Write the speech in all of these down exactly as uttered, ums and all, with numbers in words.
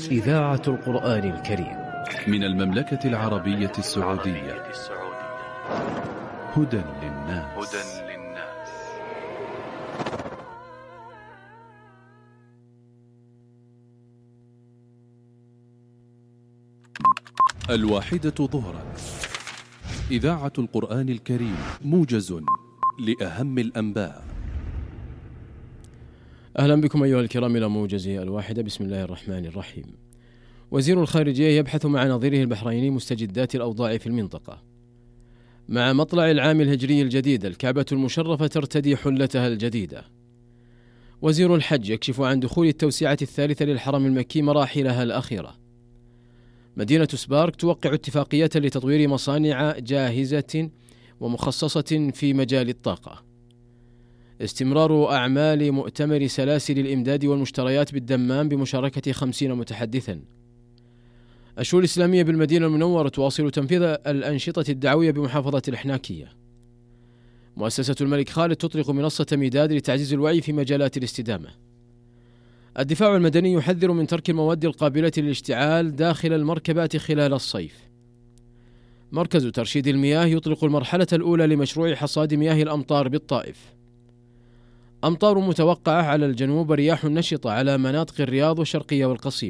إذاعة القرآن الكريم من المملكة العربية السعودية. هدى للناس. الواحدة ظهرا. إذاعة القرآن الكريم، موجز لأهم الأنباء. أهلا بكم أيها الكرام إلى موجز الواحدة. بسم الله الرحمن الرحيم. وزير الخارجية يبحث مع نظيره البحريني مستجدات الأوضاع في المنطقة. مع مطلع العام الهجري الجديد، الكعبة المشرفة ترتدي حلتها الجديدة. وزير الحج يكشف عن دخول التوسعة الثالثة للحرم المكي مراحلها الأخيرة. مدينة سبارك توقع اتفاقية لتطوير مصانع جاهزة ومخصصة في مجال الطاقة. استمرار أعمال مؤتمر سلاسل الإمداد والمشتريات بالدمام بمشاركة خمسين متحدثا. الشؤون الإسلامية بالمدينة المنورة تواصل تنفيذ الأنشطة الدعوية بمحافظة الإحناكية. مؤسسة الملك خالد تطلق منصة ميداد لتعزيز الوعي في مجالات الاستدامة. الدفاع المدني يحذر من ترك المواد القابلة للاشتعال داخل المركبات خلال الصيف. مركز ترشيد المياه يطلق المرحلة الأولى لمشروع حصاد مياه الأمطار بالطائف. أمطار متوقعة على الجنوب، رياح نشطة على مناطق الرياض والشرقية والقصيم.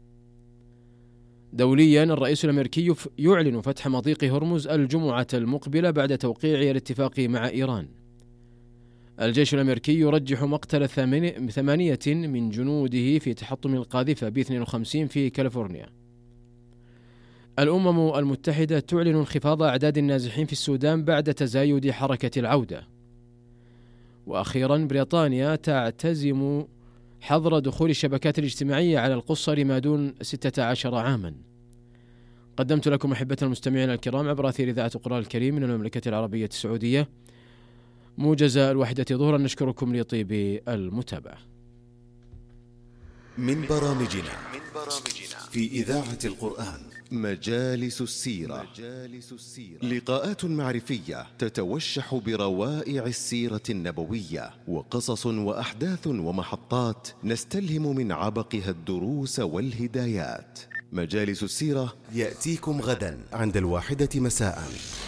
دوليا، الرئيس الأمريكي يعلن فتح مضيق هرمز الجمعة المقبلة بعد توقيع الاتفاق مع إيران. الجيش الأمريكي يرجح مقتل ثمانية من جنوده في تحطم القاذفة ب اثنين وخمسين في كاليفورنيا. الأمم المتحدة تعلن انخفاض أعداد النازحين في السودان بعد تزايد حركة العودة. وأخيرا، بريطانيا تعتزم حظر دخول الشبكات الاجتماعية على القصر ما دون ستة عشر عاما. قدمت لكم أحبة المستمعين الكرام عبر أثير إذاعة القرآن الكريم من المملكة العربية السعودية موجز الواحدة ظهرا. نشكركم لطيب المتابعة. من برامجنا في إذاعة القرآن مجالس السيرة. لقاءات معرفية تتوشح بروائع السيرة النبوية، وقصص وأحداث ومحطات نستلهم من عبقها الدروس والهدايات. مجالس السيرة يأتيكم غدا عند الواحدة مساء.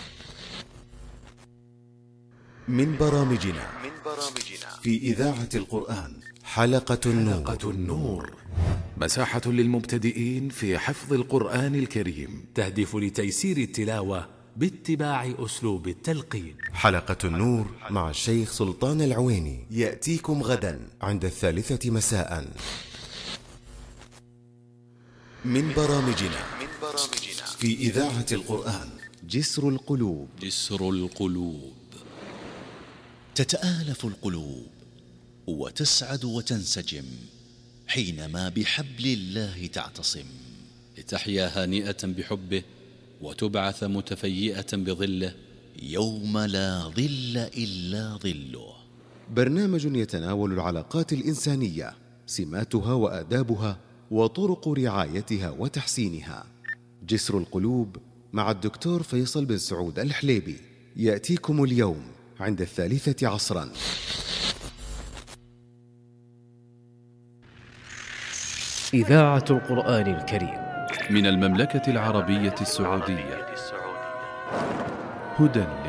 من برامجنا في إذاعة القرآن حلقة النور, حلقة النور. مساحة للمبتدئين في حفظ القرآن الكريم، تهدف لتيسير التلاوة باتباع أسلوب التلقين. حلقة النور مع الشيخ سلطان العويني يأتيكم غدا عند الثالثة مساء. من برامجنا في إذاعة القرآن جسر القلوب. جسر القلوب. تتآلف القلوب وتسعد وتنسجم حينما بحبل الله تعتصم، لتحيا هانئة بحبه وتبعث متفيئة بظله يوم لا ظل إلا ظله. برنامج يتناول العلاقات الإنسانية، سماتها وآدابها وطرق رعايتها وتحسينها. جسر القلوب مع الدكتور فيصل بن سعود الحليبي يأتيكم اليوم عند الثالثة عصرا. إذاعة القرآن الكريم من المملكة العربية السعودية. هدى